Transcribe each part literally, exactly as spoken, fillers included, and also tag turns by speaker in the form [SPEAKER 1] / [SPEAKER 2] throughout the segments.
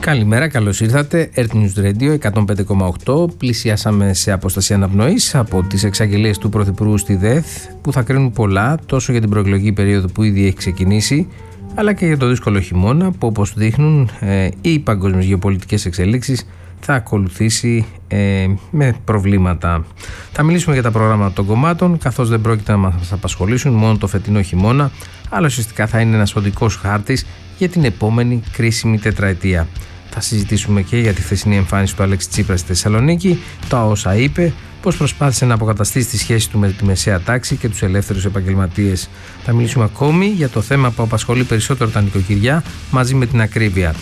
[SPEAKER 1] Καλημέρα, καλώς ήρθατε. Earth News Radio εκατόν πέντε κόμμα οκτώ. Πλησιάσαμε σε απόσταση αναπνοής από τις εξαγγελίες του Πρωθυπουργού στη ΔΕΘ, που θα κρίνουν πολλά τόσο για την προεκλογική περίοδο που ήδη έχει ξεκινήσει, αλλά και για το δύσκολο χειμώνα που, όπως δείχνουν ε, οι παγκόσμιες γεωπολιτικές εξελίξεις, θα ακολουθήσει ε, με προβλήματα. Θα μιλήσουμε για τα προγράμματα των κομμάτων, καθώς δεν πρόκειται να μας απασχολήσουν μόνο το φετινό χειμώνα, αλλά ουσιαστικά θα είναι ένας οδικός χάρτης για την επόμενη κρίσιμη τετραετία. Θα συζητήσουμε και για τη χθεσινή εμφάνιση του Αλέξη Τσίπρα στη Θεσσαλονίκη, τα όσα είπε, πώς προσπάθησε να αποκαταστήσει τη σχέση του με τη μεσαία τάξη και τους ελεύθερους επαγγελματίες. Θα μιλήσουμε ακόμη για το θέμα που απασχολεί περισσότερο τα νοικοκυριά, μαζί με την ακρίβεια.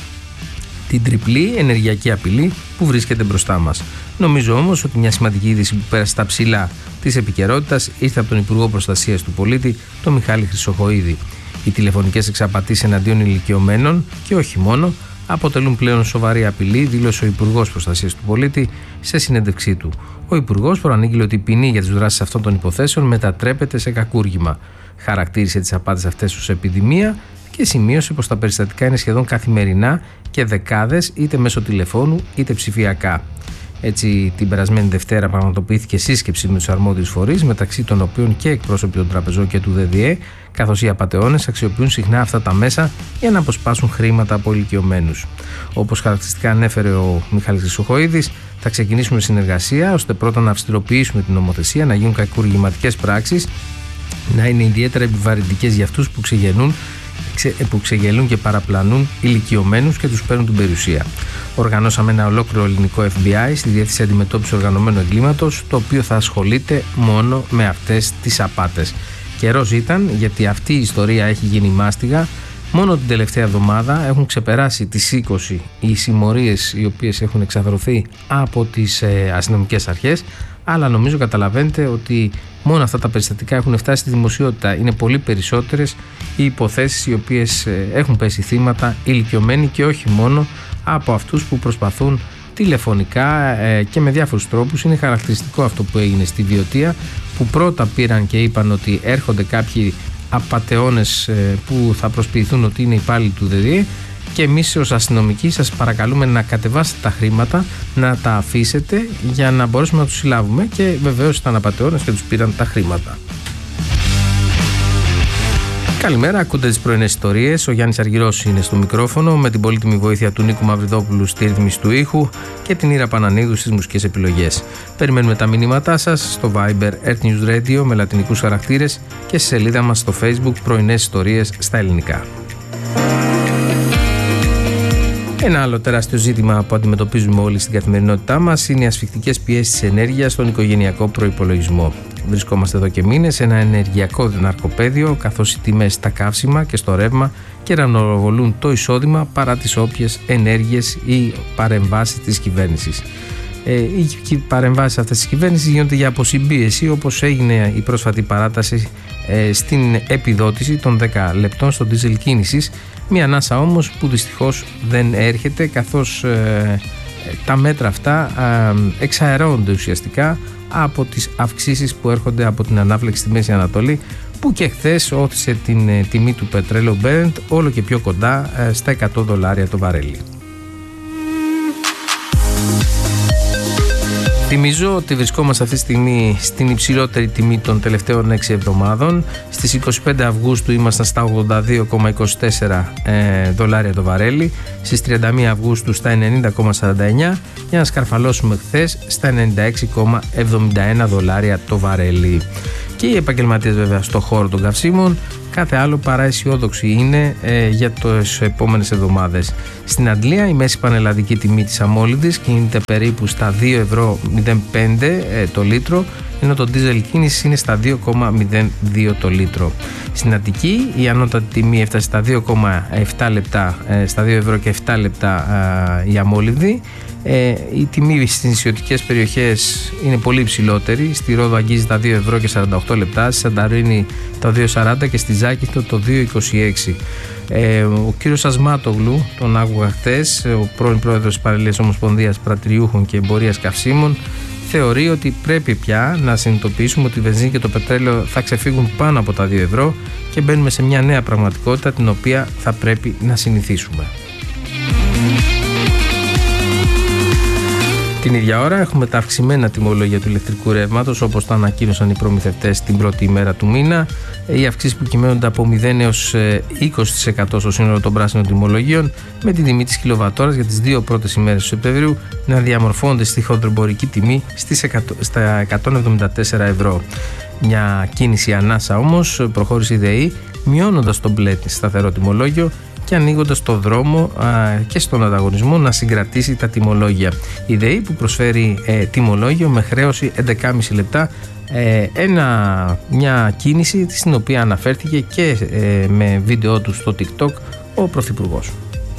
[SPEAKER 1] Την τριπλή ενεργειακή απειλή που βρίσκεται μπροστά μας. Νομίζω όμως ότι μια σημαντική είδηση που πέρασε στα ψηλά της επικαιρότητας ήρθε από τον Υπουργό Προστασίας του Πολίτη, τον Μιχάλη Χρυσοχοΐδη. Οι τηλεφωνικές εξαπατήσεις εναντίον ηλικιωμένων και όχι μόνο αποτελούν πλέον σοβαρή απειλή, δήλωσε ο Υπουργός Προστασίας του Πολίτη σε συνέντευξή του. Ο Υπουργός προανήγγειλε ότι η ποινή για τις δράσεις αυτών των υποθέσεων μετατρέπεται σε κακούργημα. Χαρακτήρισε τις απάτες αυτές ως επιδημία και σημείωσε πως τα περιστατικά είναι σχεδόν καθημερινά και δεκάδες, είτε μέσω τηλεφώνου είτε ψηφιακά. Έτσι, την περασμένη Δευτέρα πραγματοποιήθηκε σύσκεψη με τους αρμόδιους φορείς, μεταξύ των οποίων και εκπρόσωποι των τραπεζών και του ΔΔΕ, καθώς οι απατεώνες αξιοποιούν συχνά αυτά τα μέσα για να αποσπάσουν χρήματα από ηλικιωμένους. Όπως χαρακτηριστικά ανέφερε ο Μιχάλης Χρυσοχοΐδης, θα ξεκινήσουμε συνεργασία ώστε πρώτα να αυστηροποιήσουμε την νομοθεσία, να γίνουν κακουργηματικές πράξεις, να είναι ιδιαίτερα επιβαρυντικές για αυτούς που ξεγεννούν. που ξεγελούν και παραπλανούν ηλικιωμένους και τους παίρνουν την περιουσία. Οργανώσαμε ένα ολόκληρο ελληνικό εφ μπι άι στη Διεύθυνση Αντιμετώπισης Οργανωμένου Εγκλήματος, το οποίο θα ασχολείται μόνο με αυτές τις απάτες. Καιρός ήταν, γιατί αυτή η ιστορία έχει γίνει μάστιγα. Μόνο την τελευταία εβδομάδα έχουν ξεπεράσει τις είκοσι οι συμμορίες οι οποίες έχουν εξαδρωθεί από τις ε, αστυνομικές αρχές, αλλά νομίζω καταλαβαίνετε ότι μόνο αυτά τα περιστατικά έχουν φτάσει στη δημοσιότητα. Είναι πολύ περισσότερες οι υποθέσεις οι οποίες ε, έχουν πέσει θύματα ηλικιωμένοι και όχι μόνο από αυτούς που προσπαθούν τηλεφωνικά ε, και με διάφορους τρόπους. Είναι χαρακτηριστικό αυτό που έγινε στη Βιωτία, που πρώτα πήραν και είπαν ότι έρχονται κάποιοι απατεώνες που θα προσποιηθούν ότι είναι υπάλληλοι του ΔΔΕ και εμείς ως αστυνομικοί σας παρακαλούμε να κατεβάσετε τα χρήματα, να τα αφήσετε για να μπορέσουμε να τους συλλάβουμε, και βεβαίως ήταν απατεώνες και τους πήραν τα χρήματα. Καλημέρα, ακούτε τις πρωινές ιστορίες. Ο Γιάννης Αργυρός είναι στο μικρόφωνο, με την πολύτιμη βοήθεια του Νίκου Μαυριδόπουλου στη ρύθμιση του ήχου και την Ήρα Πανανίδου στις μουσικές επιλογές. Περιμένουμε τα μηνύματά σας στο Viber Earth News Radio με λατινικούς χαρακτήρες και στη σελίδα μας στο Facebook πρωινές ιστορίες στα ελληνικά. Ένα άλλο τεράστιο ζήτημα που αντιμετωπίζουμε όλοι στην καθημερινότητά μας είναι οι ασφικτικές πιέσεις της ενέργειας στον οικογενειακό προϋπολογισμό. Βρισκόμαστε εδώ και μήνες σε ένα ενεργειακό ναρκοπαίδιο, καθώς οι τιμές στα καύσιμα και στο ρεύμα κεραυνοβολούν το εισόδημα παρά τις όποιες ενέργειες ή παρεμβάσεις της κυβέρνησης. Ε, οι παρεμβάσεις αυτές της κυβέρνησης γίνονται για αποσυμπίεση, όπως έγινε η πρόσφατη παράταση ε, στην επιδότηση των δέκα λεπτών στο ντίζελ κίνησης. Μια ανάσα όμως που δυστυχώς δεν έρχεται, καθώς ε, τα μέτρα αυτά ε, εξαερώνονται ουσιαστικά από τις αυξήσεις που έρχονται από την ανάφλεξη στη Μέση Ανατολή, που και χθες όθησε την ε, τιμή του πετρέλαιου Brent όλο και πιο κοντά ε, στα εκατό δολάρια το βαρέλι. Θυμίζω ότι βρισκόμαστε αυτή τη στιγμή στην υψηλότερη τιμή των τελευταίων έξι εβδομάδων. Στις είκοσι πέντε Αυγούστου ήμασταν στα ογδόντα δύο κόμμα είκοσι τέσσερα ε, δολάρια το βαρέλι, στις τριάντα μία Αυγούστου στα ενενήντα κόμμα σαράντα εννιά, για να σκαρφαλώσουμε χθες στα ενενήντα έξι κόμμα εβδομήντα ένα δολάρια το βαρέλι. Και οι επαγγελματίες βέβαια στο χώρο των καυσίμων κάθε άλλο παρά αισιόδοξοι είναι ε, για τις επόμενες εβδομάδες. Στην Αντλία η μέση πανελλαδική τιμή της αμόλυντης κινείται περίπου στα δύο ευρώ μηδέν πέντε ε, το λίτρο, ενώ το ντίζελ κίνησης είναι στα δύο κόμμα μηδέν δύο το λίτρο. Στην Αττική η ανώτατη τιμή έφτασε στα δύο κόμμα επτά λεπτά, ε, στα δύο ευρώ και επτά λεπτά ε, η αμόλυδη. Ε, η τιμή στις νησιωτικές περιοχές είναι πολύ υψηλότερη. Στη Ρόδο αγγίζει τα δύο ευρώ και σαράντα οκτώ λεπτά, στη Σανταρίνη τα δύο σαράντα και στη Ζάκυνθο το δύο είκοσι έξι. Ε, ο κύριος Ασμάτογλου, τον άκουγα χθες, ο πρώην πρόεδρος της Παραλληλής Ομοσπονδίας Πρατηριούχων και Εμπορίας Καυσίμων, θεωρεί ότι πρέπει πια να συνειδητοποιήσουμε ότι η βενζίνη και το πετρέλαιο θα ξεφύγουν πάνω από τα δύο ευρώ και μπαίνουμε σε μια νέα πραγματικότητα την οποία θα πρέπει να συνηθίσουμε. Την ίδια ώρα έχουμε τα αυξημένα τιμολόγια του ηλεκτρικού ρεύματος, όπως τα ανακοίνωσαν οι προμηθευτές την πρώτη ημέρα του μήνα. Οι αυξήσεις που κυμαίνονται από μηδέν έως είκοσι τοις εκατό στο σύνολο των πράσινων τιμολογίων, με την τιμή της κιλοβατόρας για τις δύο πρώτες ημέρες του Σεπτεμβρίου να διαμορφώνονται στη χοντροεμπορική τιμή στις στα εκατόν εβδομήντα τέσσερα ευρώ. Μια κίνηση ανάσα όμως προχώρησε η ΔΕΗ, μειώνοντας το μπλε σταθερό τιμολόγιο και ανοίγοντας το δρόμο α, και στον ανταγωνισμό να συγκρατήσει τα τιμολόγια. Η ΔΕΗ που προσφέρει ε, τιμολόγιο με χρέωση έντεκα κόμμα πέντε λεπτά, ε, ένα, μια κίνηση στην οποία αναφέρθηκε και ε, με βίντεο του στο TikTok ο Πρωθυπουργός.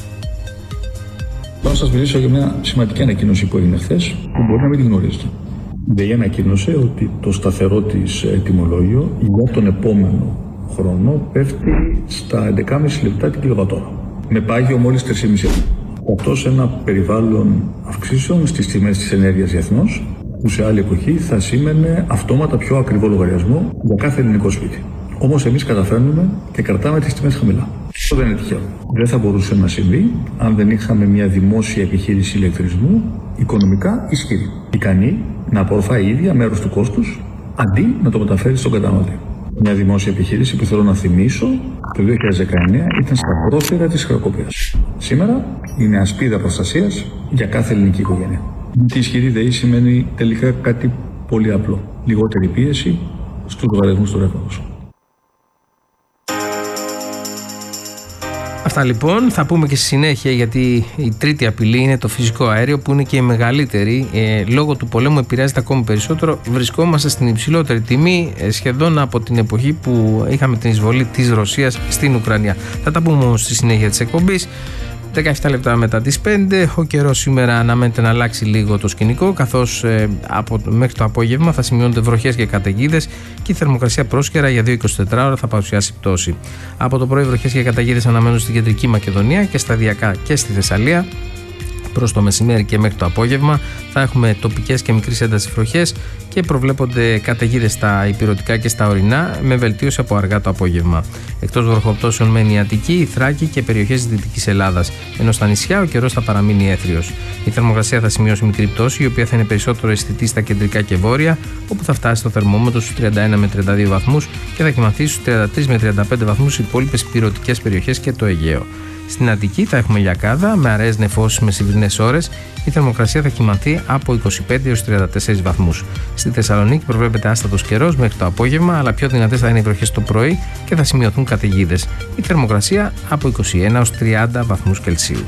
[SPEAKER 2] Θα σας μιλήσω για μια σημαντική ανακοίνωση που έγινε χθες, που μπορεί να μην την γνωρίζετε. Η ΔΕΗ ανακοίνωσε ότι το σταθερό της τιμολόγιο για τον επόμενο χρόνο πέφτει στα έντεκα κόμμα πέντε λεπτά την κιλοβατόρα. Με πάγιο μόλις τρία κόμμα πέντε λεπτά. Αυτό σε ένα περιβάλλον αυξήσεων στις τιμές της ενέργειας διεθνώς, που σε άλλη εποχή θα σήμαινε αυτόματα πιο ακριβό λογαριασμό για κάθε ελληνικό σπίτι. Όμως εμείς καταφέρνουμε και κρατάμε τις τιμές χαμηλά. Αυτό δεν είναι τυχαίο. Δεν θα μπορούσε να συμβεί αν δεν είχαμε μια δημόσια επιχείρηση ηλεκτρισμού οικονομικά ισχυρή. Ικανή να απορροφάει η ίδια μέρος του κόστους αντί να το μεταφέρει στον καταναλωτή. Μια δημόσια επιχείρηση που θέλω να θυμίσω το δύο χιλιάδες δεκαεννέα ήταν στα πρόθυρα της χρεοκοπίας. Σήμερα είναι ασπίδα προστασίας για κάθε ελληνική οικογένεια. Η ισχυρή ΔΕΗ σημαίνει τελικά κάτι πολύ απλό. Λιγότερη πίεση στους λογαριασμούς του ρεύματος.
[SPEAKER 1] Αυτά λοιπόν, θα πούμε και στη συνέχεια, γιατί η τρίτη απειλή είναι το φυσικό αέριο, που είναι και η μεγαλύτερη. Ε, λόγω του πολέμου επηρεάζεται ακόμη περισσότερο. Βρισκόμαστε στην υψηλότερη τιμή ε, σχεδόν από την εποχή που είχαμε την εισβολή της Ρωσίας στην Ουκρανία. Θα τα πούμε όμως στη συνέχεια της εκπομπής. δεκαεπτά λεπτά μετά τις πέντε. Ο καιρός σήμερα αναμένεται να αλλάξει λίγο το σκηνικό, καθώς ε, από, μέχρι το απόγευμα θα σημειώνονται βροχές και καταιγίδες και η θερμοκρασία πρόσκαιρα για δύο με είκοσι τέσσερις ώρα θα παρουσιάσει πτώση. Από το πρωί βροχές και καταιγίδες αναμένονται στην κεντρική Μακεδονία και σταδιακά και στη Θεσσαλία. Προς το μεσημέρι και μέχρι το απόγευμα θα έχουμε τοπικές και μικρής έντασης βροχές και προβλέπονται καταιγίδες στα ηπειρωτικά και στα ορεινά, με βελτίωση από αργά το απόγευμα. Εκτός βροχοπτώσεων μένει η Αττική, η Θράκη και περιοχές της Δυτικής Ελλάδας, ενώ στα νησιά ο καιρός θα παραμείνει έθριος. Η θερμοκρασία θα σημειώσει μικρή πτώση, η οποία θα είναι περισσότερο αισθητή στα κεντρικά και βόρεια, όπου θα φτάσει το θερμόμετρο στους τριάντα ένα με τριάντα δύο βαθμούς και θα κοιμαθεί στους τριάντα τρεις με τριάντα πέντε βαθμούς στις υπόλοιπες ηπειρωτικές περιοχές και το Αιγαίο. Στην Αττική θα έχουμε λιακάδα με αραιές νεφώσεις μεσημβρινές ώρες. Η θερμοκρασία θα κυμανθεί από είκοσι πέντε έως τριάντα τέσσερα βαθμούς. Στη Θεσσαλονίκη προβλέπεται άστατος καιρός μέχρι το απόγευμα, αλλά πιο δυνατές θα είναι οι βροχές το πρωί και θα σημειωθούν καταιγίδες. Η θερμοκρασία από είκοσι ένα έως τριάντα βαθμούς Κελσίου.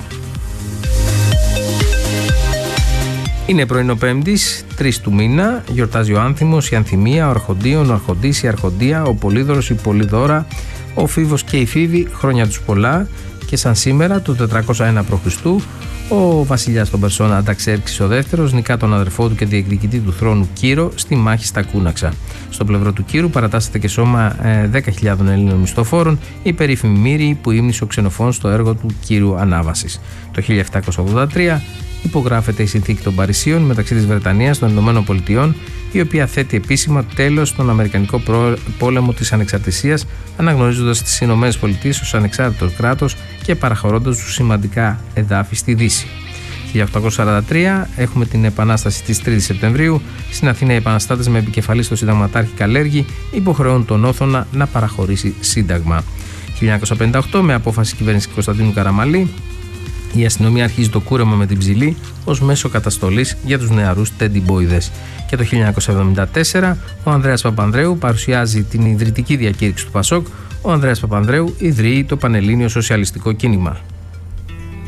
[SPEAKER 1] Είναι πρωινό Πέμπτης, τρεις του μήνα, γιορτάζει ο Άνθιμος, η Ανθιμία, ο Αρχοντίων, ο Αρχοντής, η Αρχοντία, ο Πολύδωρος, η Πολύδωρα, ο Φίβος και η Φίβη, χρόνια τους πολλά. Και σαν σήμερα, το τετρακόσια ένα π.Χ., ο βασιλιάς των Περσών Ανταξέρξης ο δεύτερος νικά τον αδερφό του και διεκδικητή του θρόνου Κύρο στη μάχη στα Κούναξα. Στο πλευρό του Κύρου παρατάσσεται και σώμα ε, δέκα χιλιάδων Ελλήνων μισθοφόρων, η περίφημη Μύρη που ύμνησε ο Ξενοφών στο έργο του Κύρου Ανάβασης. Το χίλια επτακόσια ογδόντα τρία υπογράφεται η Συνθήκη των Παρισίων μεταξύ της Βρετανίας των Ηνωμένων Πολιτειών, η οποία θέτει επίσημα τέλος στον Αμερικανικό πόλεμο της Ανεξαρτησίας, αναγνωρίζοντας τις Ηνωμένες Πολιτείες ως ανεξάρτητο κράτος και παραχωρώντας τους σημαντικά εδάφη στη Δύση. χίλια οκτακόσια σαράντα τρία έχουμε την Επανάσταση της τρίτης Σεπτεμβρίου. Στην Αθήνα οι επαναστάτες με επικεφαλή στο συνταγματάρχη Καλέργη υποχρεώνουν τον Όθωνα να παραχωρήσει σύνταγμα. χίλια εννιακόσια πενήντα οκτώ με απόφαση κυβέρνηση Κωνσταντίνου Καραμαλή, η αστυνομία αρχίζει το κούρεμα με την ψηλή ως μέσο καταστολής για τους νεαρούς τεντιμπόιδες. Και το χίλια εννιακόσια εβδομήντα τέσσερα ο Ανδρέας Παπανδρέου παρουσιάζει την ιδρυτική διακήρυξη του Πασόκ. Ο Ανδρέας Παπανδρέου ιδρύει το Πανελλήνιο Σοσιαλιστικό Κίνημα.